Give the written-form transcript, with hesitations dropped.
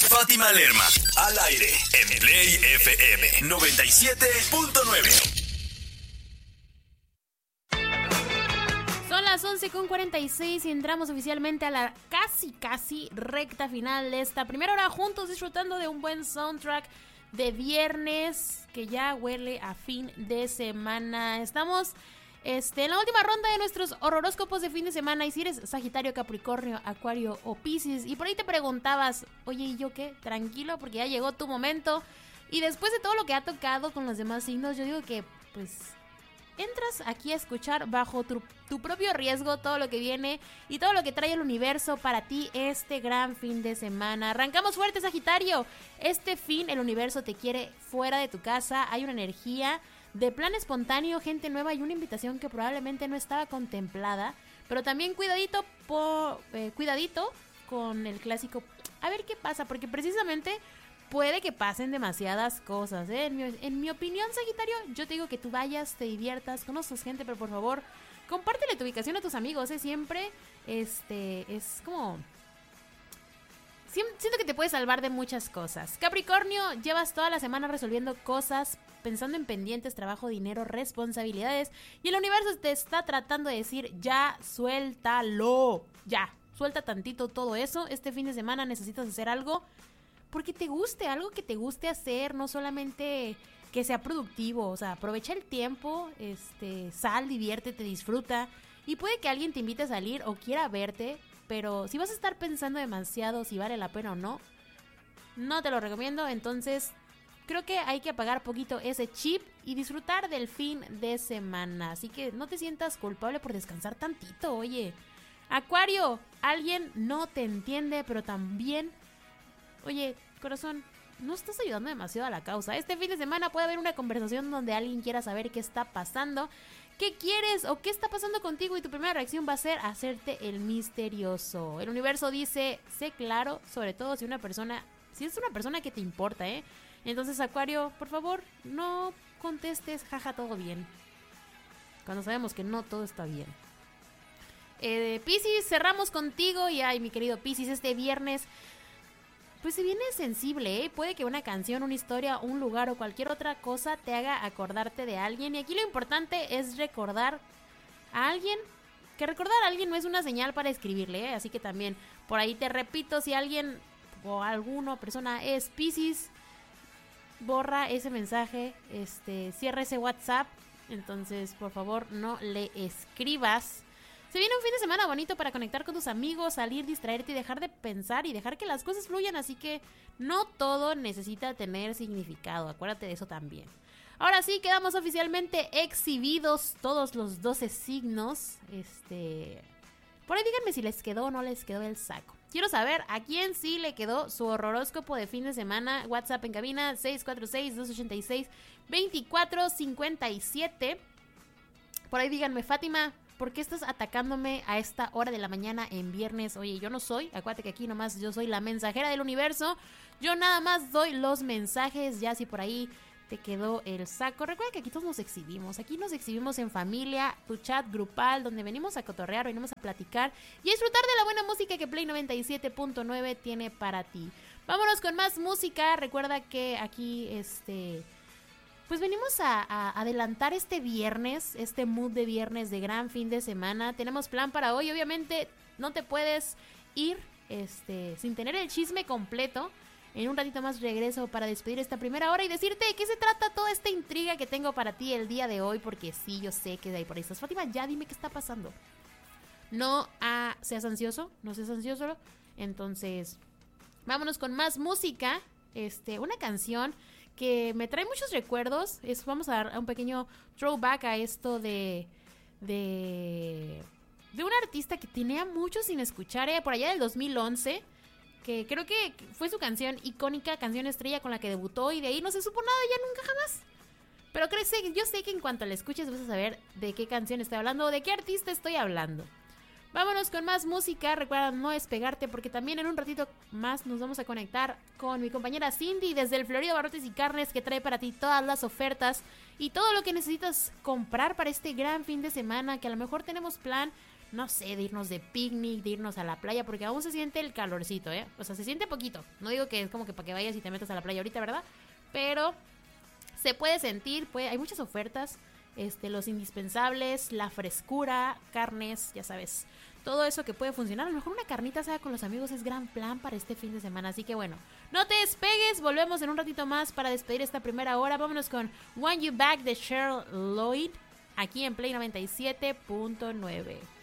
Fátima Lerma, al aire, en Play FM 97.9. Son las 11:46 y entramos oficialmente a la casi recta final de esta primera hora juntos, disfrutando de un buen soundtrack de viernes que ya huele a fin de semana. Estamos en la última ronda de nuestros horóscopos de fin de semana. Y si eres Sagitario, Capricornio, Acuario o Piscis y por ahí te preguntabas, oye, ¿y yo qué? Tranquilo, porque ya llegó tu momento. Y después de todo lo que ha tocado con los demás signos, yo digo que pues entras aquí a escuchar bajo tu propio riesgo todo lo que viene y todo lo que trae el universo para ti este gran fin de semana. Arrancamos fuerte, Sagitario. Este fin el universo te quiere fuera de tu casa. Hay una energía de plan espontáneo, gente nueva y una invitación que probablemente no estaba contemplada. Pero también cuidadito con el clásico a ver qué pasa, porque precisamente puede que pasen demasiadas cosas, ¿eh? En mi opinión, Sagitario, yo te digo que tú vayas, te diviertas, conozcas gente, pero por favor, compártele tu ubicación a tus amigos, ¿eh? Siempre, es como... Siento que te puede salvar de muchas cosas. Capricornio, llevas toda la semana resolviendo cosas, pensando en pendientes, trabajo, dinero, responsabilidades, y el universo te está tratando de decir, ya, suéltalo, ya, suelta tantito todo eso. Este fin de semana necesitas hacer algo porque te guste, algo que te guste hacer, no solamente que sea productivo. O sea, aprovecha el tiempo, sal, diviértete, disfruta. Y puede que alguien te invite a salir o quiera verte, pero si vas a estar pensando demasiado si vale la pena o no, no te lo recomiendo. Entonces, creo que hay que apagar poquito ese chip y disfrutar del fin de semana. Así que no te sientas culpable por descansar tantito, oye. Acuario, alguien no te entiende, pero también... Oye, corazón, no estás ayudando demasiado a la causa. Este fin de semana puede haber una conversación donde alguien quiera saber qué está pasando, qué quieres o qué está pasando contigo, y tu primera reacción va a ser hacerte el misterioso. El universo dice, sé claro, sobre todo si es una persona que te importa, ¿eh? Entonces, Acuario, por favor, no contestes, jaja, todo bien, cuando sabemos que no todo está bien. Piscis, cerramos contigo. Y ay, mi querido Piscis, este viernes pues se viene sensible, ¿eh? Puede que una canción, una historia, un lugar o cualquier otra cosa te haga acordarte de alguien. Y aquí lo importante es recordar a alguien. Que recordar a alguien no es una señal para escribirle, ¿eh? Así que también, por ahí te repito, si alguien o alguna persona es Piscis, borra ese mensaje, cierra ese WhatsApp. Entonces, por favor, no le escribas. Se viene un fin de semana bonito para conectar con tus amigos, salir, distraerte y dejar de pensar y dejar que las cosas fluyan. Así que no todo necesita tener significado. Acuérdate de eso también. Ahora sí, quedamos oficialmente exhibidos todos los 12 signos. Por ahí díganme si les quedó o no les quedó el saco. Quiero saber a quién sí le quedó su horóscopo de fin de semana. WhatsApp en cabina 646-286-2457. Por ahí díganme, Fátima, ¿por qué estás atacándome a esta hora de la mañana en viernes? Oye, yo no soy, acuérdate que aquí nomás yo soy la mensajera del universo. Yo nada más doy los mensajes, ya si por ahí te quedó el saco. Recuerda que aquí todos nos exhibimos en familia, tu chat grupal, donde venimos a cotorrear, venimos a platicar y a disfrutar de la buena música que Play 97.9 tiene para ti. Vámonos con más música. Recuerda que aquí, pues venimos a adelantar este viernes, este mood de viernes de gran fin de semana. Tenemos plan para hoy, obviamente no te puedes ir sin tener el chisme completo. En un ratito más regreso para despedir esta primera hora y decirte de qué se trata toda esta intriga que tengo para ti el día de hoy, porque sí, yo sé que de ahí por ahí estás. Fátima, ya dime qué está pasando. No seas ansioso, Entonces, vámonos con más música. Una canción que me trae muchos recuerdos. Vamos a dar un pequeño throwback a esto de un artista que tenía mucho sin escuchar, por allá del 2011, que creo que fue su canción icónica, canción estrella con la que debutó, y de ahí no se supo nada ya nunca jamás. Pero yo sé que en cuanto la escuches vas a saber de qué canción estoy hablando o de qué artista estoy hablando. Vámonos con más música. Recuerda no despegarte, porque también en un ratito más nos vamos a conectar con mi compañera Cindy desde el Florido Barrotes y Carnes, que trae para ti todas las ofertas y todo lo que necesitas comprar para este gran fin de semana, que a lo mejor tenemos plan, no sé, de irnos de picnic, de irnos a la playa, porque aún se siente el calorcito, ¿eh? O sea, se siente poquito. No digo que es como que para que vayas y te metas a la playa ahorita, ¿verdad? Pero se puede sentir, hay muchas ofertas, los indispensables, la frescura, carnes, ya sabes, todo eso que puede funcionar. A lo mejor una carnita asada con los amigos es gran plan para este fin de semana. Así que bueno, no te despegues. Volvemos en un ratito más para despedir esta primera hora. Vámonos con Want You Back de Cheryl Lloyd aquí en Play 97.9.